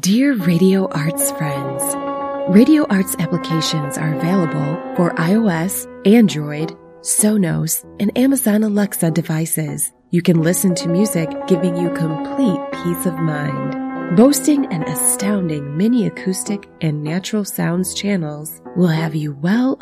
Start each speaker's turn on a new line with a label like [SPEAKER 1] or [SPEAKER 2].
[SPEAKER 1] Dear Radio Arts friends, Radio Arts applications are available for iOS, Android, Sonos, and Amazon Alexa devices. You can listen to music giving you complete peace of mind. Boasting an astounding mini acoustic and natural sounds channels will have you well